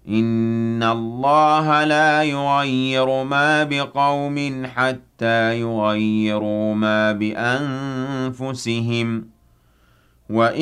إِنَّ اللَّهَ لَا يُغَيِّرُ مَا بِقَوْمٍ حَتَّىٰ يُغَيِّرُوا مَا بِأَنفُسِهِمْ ۗ وَإِن